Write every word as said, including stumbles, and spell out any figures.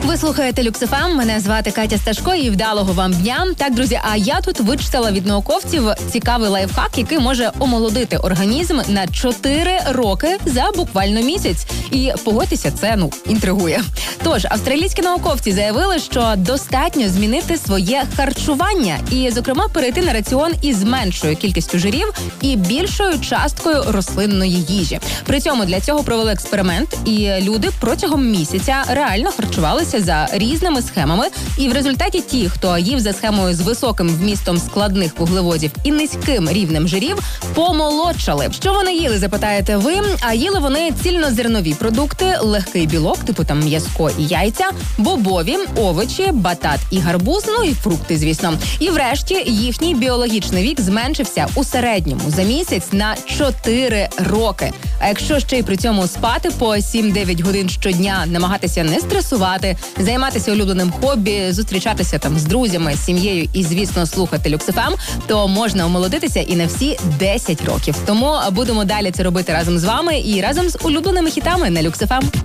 Ви слухаєте Люкс еф ем, мене звати Катя Сташко і вдалого вам дня. Так, друзі, а я тут вичитала від науковців цікавий лайфхак, який може омолодити організм на чотири роки за буквально місяць. І погодьтеся, це, ну, інтригує. Тож, австралійські науковці заявили, що достатньо змінити своє харчування і, зокрема, перейти на раціон із меншою кількістю жирів і більшою часткою рослинної їжі. При цьому для цього провели експеримент, і люди протягом місяця реально харчувалися за різними схемами, і в результаті ті, хто їв за схемою з високим вмістом складних вуглеводів і низьким рівнем жирів, помолодшали. Що вони їли, запитаєте ви? А їли вони цільнозернові продукти, легкий білок, типу там м'яско і яйця, бобові, овочі, батат і гарбуз, ну і фрукти, звісно. І врешті їхній біологічний вік зменшився у середньому за місяць на чотири роки. А якщо ще й при цьому спати по сім-дев'ять годин щодня, намагатися не стресувати, займатися улюбленим хобі, зустрічатися там з друзями, з сім'єю і, звісно, слухати Люкс еф ем, то можна омолодитися і на всі десять років. Тому будемо далі це робити разом з вами і разом з улюбленими хітами на Люкс еф ем.